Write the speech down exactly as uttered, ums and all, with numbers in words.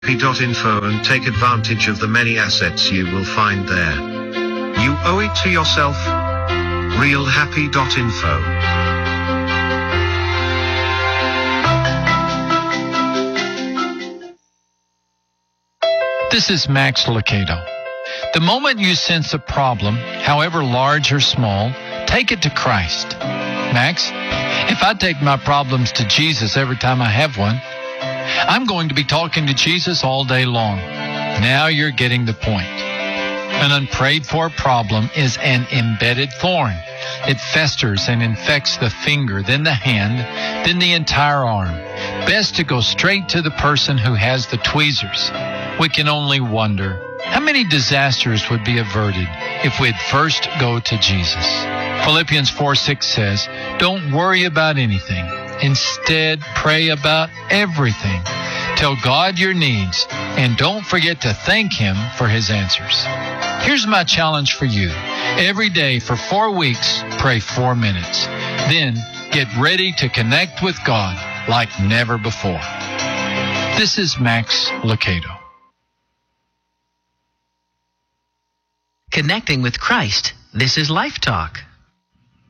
Info and take advantage of the many assets you will find there. You owe it to yourself. real happy dot info. This is Max Lucado. The moment you sense a problem, however large or small, take it to Christ. Max, if I take my problems to Jesus every time I have one, I'm going to be talking to Jesus all day long. Now you're getting the point. An unprayed for problem is an embedded thorn. It festers and infects the finger, then the hand, then the entire arm. Best to go straight to the person who has the tweezers. We can only wonder how many disasters would be averted if we'd first go to Jesus. Philippians four six says, don't worry about anything. Instead, pray about everything. Tell God your needs, and don't forget to thank Him for His answers. Here's my challenge for you. Every day for four weeks, pray four minutes. Then get ready to connect with God like never before. This is Max Lucado. Connecting with Christ. This is Life Talk.